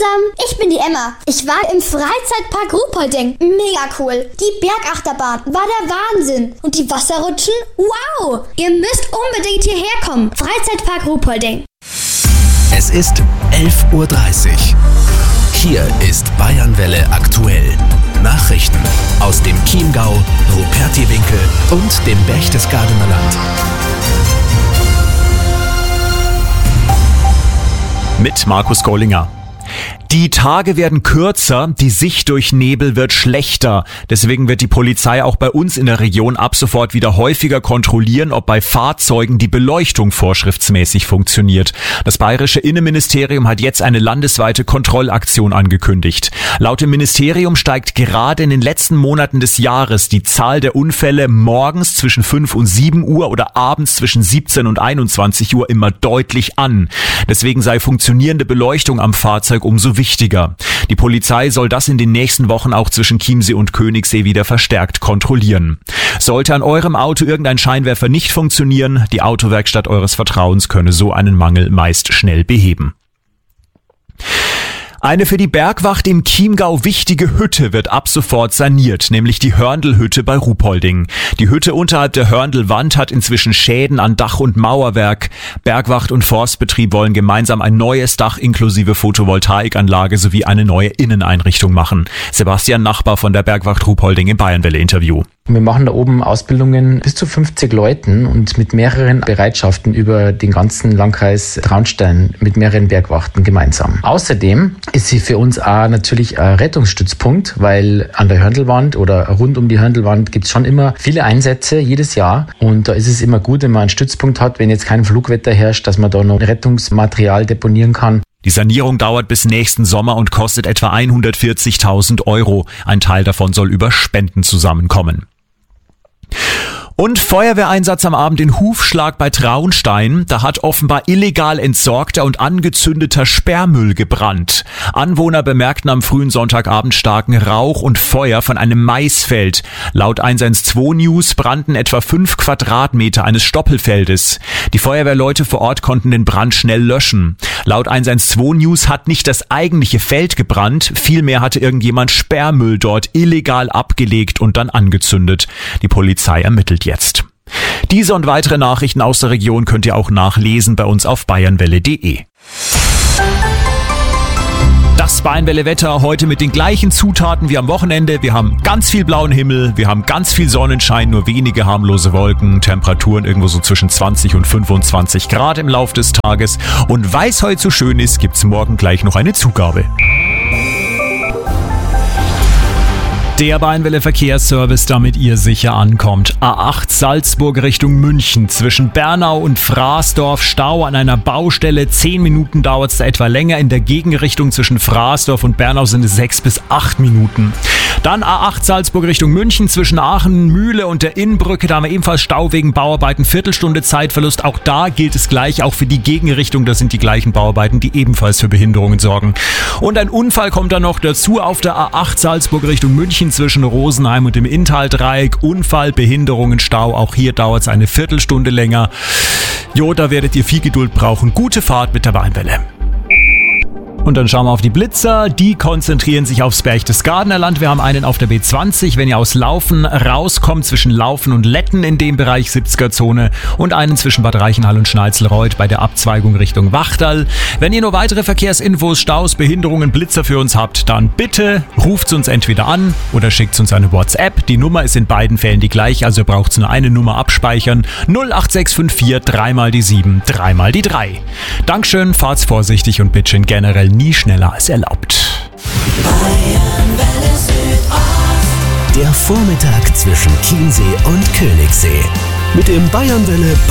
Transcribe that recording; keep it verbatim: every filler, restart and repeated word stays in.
zusammen, ich bin die Emma. Ich war im Freizeitpark Ruhpolding. Mega cool. Die Bergachterbahn war der Wahnsinn. Und die Wasserrutschen? Wow! Ihr müsst unbedingt hierher kommen. Freizeitpark Ruhpolding. Es ist elf Uhr dreißig. Hier ist Bayernwelle aktuell. Nachrichten aus dem Chiemgau, Rupertiwinkel und dem Berchtesgadener Land. Mit Markus Gollinger. Die Tage werden kürzer, die Sicht durch Nebel wird schlechter. Deswegen wird die Polizei auch bei uns in der Region ab sofort wieder häufiger kontrollieren, ob bei Fahrzeugen die Beleuchtung vorschriftsmäßig funktioniert. Das bayerische Innenministerium hat jetzt eine landesweite Kontrollaktion angekündigt. Laut dem Ministerium steigt gerade in den letzten Monaten des Jahres die Zahl der Unfälle morgens zwischen fünf und sieben Uhr oder abends zwischen siebzehn und einundzwanzig Uhr immer deutlich an. Deswegen sei funktionierende Beleuchtung am Fahrzeug umso wichtiger. Die Polizei soll das in den nächsten Wochen auch zwischen Chiemsee und Königssee wieder verstärkt kontrollieren. Sollte an eurem Auto irgendein Scheinwerfer nicht funktionieren, die Autowerkstatt eures Vertrauens könne so einen Mangel meist schnell beheben. Eine für die Bergwacht im Chiemgau wichtige Hütte wird ab sofort saniert, nämlich die Hörndl-Hütte bei Ruhpolding. Die Hütte unterhalb der Hörndl-Wand hat inzwischen Schäden an Dach und Mauerwerk. Bergwacht und Forstbetrieb wollen gemeinsam ein neues Dach inklusive Photovoltaikanlage sowie eine neue Inneneinrichtung machen. Sebastian Nachbar von der Bergwacht Ruhpolding im Bayernwelle-Interview. Wir machen da oben Ausbildungen bis zu fünfzig Leuten und mit mehreren Bereitschaften über den ganzen Landkreis Traunstein mit mehreren Bergwachten gemeinsam. Außerdem ist sie für uns auch natürlich ein Rettungsstützpunkt, weil an der Hörndlwand oder rund um die Hörndlwand gibt es schon immer viele Einsätze jedes Jahr und da ist es immer gut, wenn man einen Stützpunkt hat, wenn jetzt kein Flugwetter herrscht, dass man da noch Rettungsmaterial deponieren kann. Die Sanierung dauert bis nächsten Sommer und kostet etwa hundertvierzigtausend Euro. Ein Teil davon soll über Spenden zusammenkommen. Und Feuerwehreinsatz am Abend in Hufschlag bei Traunstein. Da hat offenbar illegal entsorgter und angezündeter Sperrmüll gebrannt. Anwohner bemerkten am frühen Sonntagabend starken Rauch und Feuer von einem Maisfeld. Laut eins eins zwei News brannten etwa fünf Quadratmeter eines Stoppelfeldes. Die Feuerwehrleute vor Ort konnten den Brand schnell löschen. Laut eins eins zwei News hat nicht das eigentliche Feld gebrannt, vielmehr hatte irgendjemand Sperrmüll dort illegal abgelegt und dann angezündet. Die Polizei ermittelt jetzt. Diese und weitere Nachrichten aus der Region könnt ihr auch nachlesen bei uns auf bayernwelle punkt de. Das Bayernwelle-Wetter heute mit den gleichen Zutaten wie am Wochenende. Wir haben ganz viel blauen Himmel, wir haben ganz viel Sonnenschein, nur wenige harmlose Wolken, Temperaturen irgendwo so zwischen zwanzig und fünfundzwanzig Grad im Lauf des Tages. Und weil es heute so schön ist, gibt's morgen gleich noch eine Zugabe. Der Bayernwelle-Verkehrsservice, damit ihr sicher ankommt. A acht Salzburg Richtung München. Zwischen Bernau und Fraßdorf Stau an einer Baustelle. Zehn Minuten dauert es da etwa länger. In der Gegenrichtung zwischen Fraßdorf und Bernau sind es sechs bis acht Minuten. Dann A acht Salzburg Richtung München. Zwischen Aachen, Mühle und der Innbrücke. Da haben wir ebenfalls Stau wegen Bauarbeiten. Viertelstunde Zeitverlust. Auch da gilt es gleich. Auch für die Gegenrichtung. Das sind die gleichen Bauarbeiten, die ebenfalls für Behinderungen sorgen. Und ein Unfall kommt dann noch dazu auf der A acht Salzburg Richtung München. Zwischen Rosenheim und dem Inntaldreieck. Unfall, Behinderungen, Stau. Auch hier dauert es eine Viertelstunde länger. Jo, da werdet ihr viel Geduld brauchen. Gute Fahrt mit der Bayernwelle. Und dann schauen wir auf die Blitzer. Die konzentrieren sich aufs Berchtesgadener Land. Wir haben einen auf der B zwanzig, wenn ihr aus Laufen rauskommt, zwischen Laufen und Letten in dem Bereich siebziger-Zone und einen zwischen Bad Reichenhall und Schnalzelreuth bei der Abzweigung Richtung Wachtal. Wenn ihr nur weitere Verkehrsinfos, Staus, Behinderungen, Blitzer für uns habt, dann bitte ruft uns entweder an oder schickt uns eine WhatsApp. Die Nummer ist in beiden Fällen die gleiche, also ihr braucht nur eine Nummer abspeichern. null acht sechs fünf vier, drei mal die sieben, drei mal die drei. Dankeschön, fahrt's vorsichtig und bitte generell nie schneller als erlaubt. Der Vormittag zwischen Chiemsee und Königssee. Mit dem Bayernwelle